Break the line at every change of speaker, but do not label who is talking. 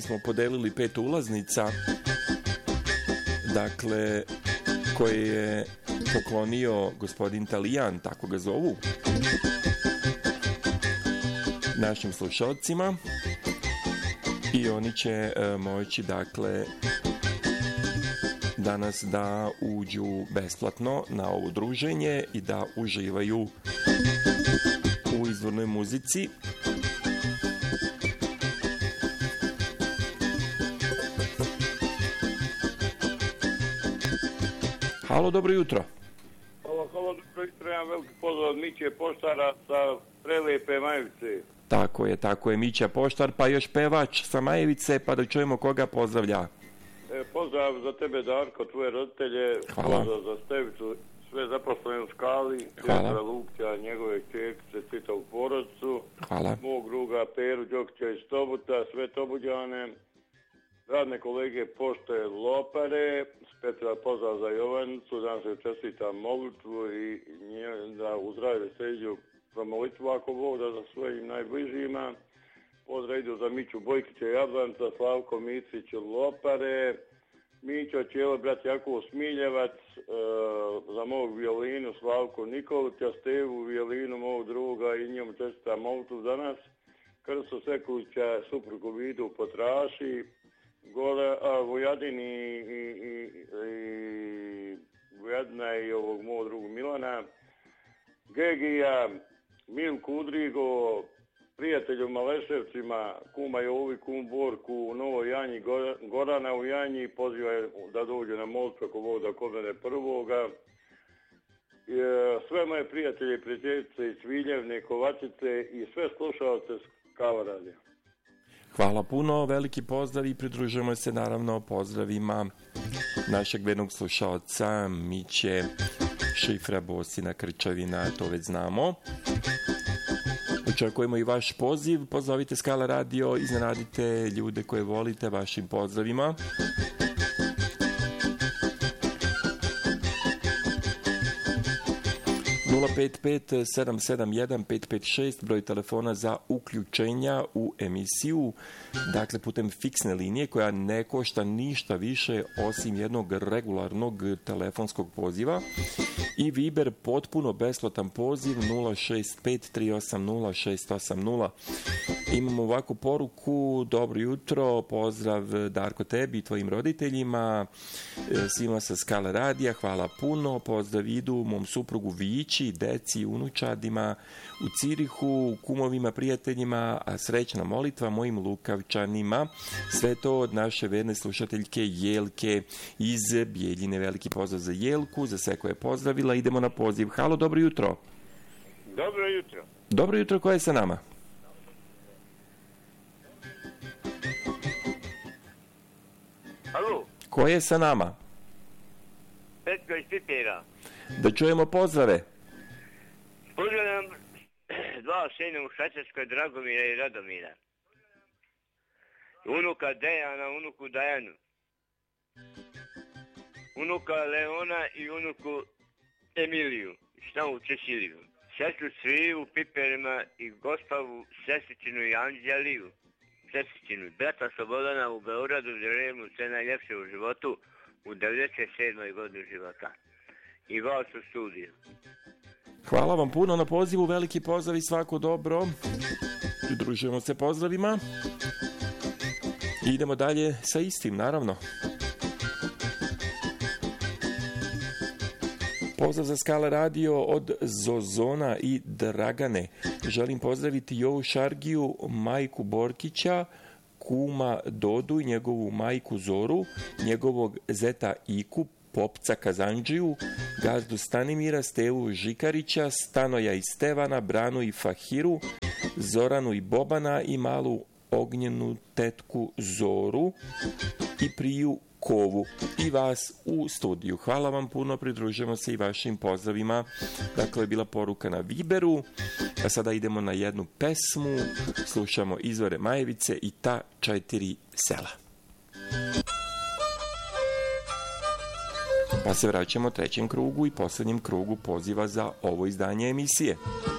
smo podelili 5 ulaznica, dakle, koje je poklonio gospodin Talijan, tako ga zovu, našim slušalcima, i oni će moći, dakle, danas da uđu besplatno na ovo druženje i da uživaju u izvornoj muzici. Halo, dobro jutro.
Halo, dobro jutro, jedan veliki pozdrav od Miće Poštara sa prelijepe Majevice.
Tako je, Mića Poštar, pa još pevač sa Majevice, pa da čujemo koga pozdravlja.
Pozdrav za tebe, Darko, tvoje roditelje.
Hvala.
Pozdrav za Stevicu, sve zaposlene u Skali.
Hvala.
Sjedra Lupća, njegove čerkice, čitavu porodicu.
Hvala.
Mog druga Peru Đokića iz Tobuta, sve Tobuđane. Radne kolege Pošte Lopare, specijalno pozdrav za Jovanicu, danas se čestitam molitvu i da u zdravlje seđu promolitvu ako Bog da za svojim najbližima. Pozdrav idu za Miću Bojkića Jablanca, Slavko Micić Lopare, Mićo Čelo, brat Jakov Smiljevac, za mog violinu Slavko Nikolića, Stevu violinu mog druga i njemu čestitam molitvu danas. Krsto Sekulića, suprugu Vidu Potraši, Vojadin i Vojadina i ovog mog drugu Milana, Gegija, Milku Udrigo, prijatelju Maleševcima, kuma Jovi, kum Borku u Novoj Janji, Gorana u Janji, poziva da dođe na molitvu ako Bog da kodane prvoga. Sve moje prijatelje, prijateljice iz Sviljevne, Kovačice i sve slušalce Skala radija.
Hvala puno, veliki pozdrav i pridružujemo se naravno pozdravima našeg vernog slušalca Miće Šifra Bosina Krčevina, to već znamo. Očekujemo i vaš poziv, pozovite Skala radio, iznenadite ljude koje volite vašim pozdravima. Pet 771-556, broj telefona za uključenja u emisiju, dakle putem fiksne linije koja ne košta ništa više osim jednog regularnog telefonskog poziva, i Viber potpuno besplatan poziv 065-380-680. Imamo ovakvu poruku: dobro jutro, pozdrav Darko tebi i tvojim roditeljima, svima sa Skala radija, hvala puno, pozdrav idu mom suprugu Vići, deci i unučadima u Cirihu, kumovima, prijateljima, a srećna molitva mojim Lukavčanima. Sve to od naše verne slušateljke Jelke iz Bijeljine. Veliki pozdrav za Jelku, za sve koje je pozdravila. Idemo na poziv. Halo, dobro jutro.
Dobro jutro.
Dobro jutro, ko je sa nama?
Halo.
Ko je sa nama?
Petko iz Pipera.
Da čujemo pozdrave.
Pozdravljam dva sina u Švajcarskoj, Dragomira i Radomira. Unuka Dejana, unuku Dajanu. Unuka Leona i unuku Emiliju, šta u Češiliju. Sestru Sviju u Piperima i gospavu Sestričinu i Anđeliju. Sestričinu, brata Slobodana u Beogradu, želim mu sve najljepše u životu u 97. godini života. I vas u studiju.
Hvala vam puno na pozivu, veliki pozdrav i svako dobro. Pridružujemo se pozdravima. I idemo dalje sa istim, naravno. Pozdrav za Skala radio od Zozona i Dragane. Želim pozdraviti Jovu Šargiju, majku Borkića, kuma Dodu i njegovu majku Zoru, njegovog zeta Iku, popca Kazandžiju, gazdu Stanimira, Stevu Žikarića, Stanoja i Stevana, Branu i Fahiru, Zoranu i Bobana i malu ognjenu tetku Zoru i Priju Kovu i vas u studiju. Hvala vam puno, pridružujemo se i vašim pozdravima. Dakle, je bila poruka na Viberu, a sada idemo na jednu pesmu, slušamo Izvore Majevice i Ta 4 sela. Pa se vraćamo trećem krugu i posljednjem krugu poziva za ovo izdanje emisije.